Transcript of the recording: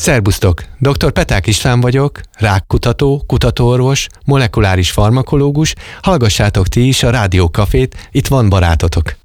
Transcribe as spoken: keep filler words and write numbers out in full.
Szerbusztok! doktor Peták István vagyok, rákkutató, kutatóorvos, molekuláris farmakológus. Hallgassátok ti is a Rádió Cafét, itt van barátotok.